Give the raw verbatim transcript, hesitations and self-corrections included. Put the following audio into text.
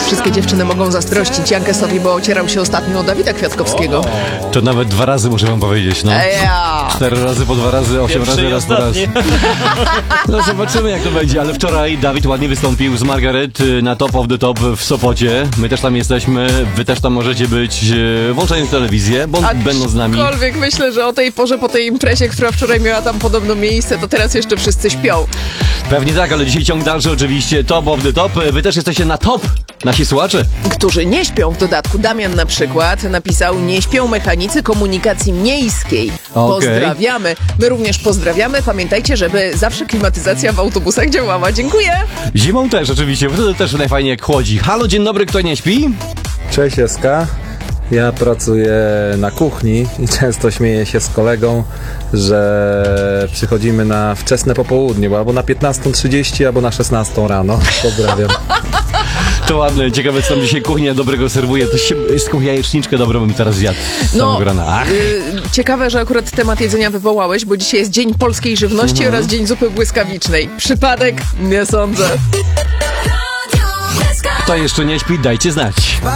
wszystkie dziewczyny mogą zazdrościć Jankesowi, bo ocierał się ostatnio o Dawida Kwiatkowskiego. To nawet dwa razy muszę wam powiedzieć, no. Eja. Cztery razy po dwa razy, osiem Pierwszy razy, i raz po raz. ostatni. No zobaczymy, jak to będzie, ale wczoraj Dawid ładnie wystąpił z Margaret y, na Top of the Top w Sopocie. My też tam jesteśmy, wy też tam możecie być, y, włączając telewizję, bo będą z nami. Aczkolwiek myślę, że o tej porze, po tej imprezie, która wczoraj miała tam podobno miejsce, to teraz jeszcze wszyscy śpią. Pewnie tak, ale dzisiaj ciąg dalszy oczywiście, Top of the Top. Wy też jesteście na top, nasi słuchacze. Którzy nie śpią w dodatku. Damian na przykład napisał: nie śpią mechanicy komunikacji miejskiej. Okej. Pozdrawiamy. My również pozdrawiamy. Pamiętajcie, żeby zawsze klimatyzacja w autobusach działała. Dziękuję. Zimą też oczywiście, bo to też najfajniej jak chłodzi. Halo, dzień dobry, kto nie śpi? Cześć Eska, ja pracuję na kuchni i często śmieję się z kolegą, że przychodzimy na wczesne popołudnie, bo albo na piętnastą trzydzieści, albo na szesnastą rano. Pozdrawiam. To ładne, ciekawe co tam dzisiaj kuchnia dobrego serwuje. To się, z kuchnia jajeczniczkę dobrą bym teraz zjadł z No, samego rana. Ach. y, ciekawe, że akurat temat jedzenia wywołałeś, bo dzisiaj jest Dzień Polskiej Żywności Mhm. oraz Dzień Zupy Błyskawicznej. Przypadek? Nie sądzę. Kto jeszcze nie śpi, dajcie znać.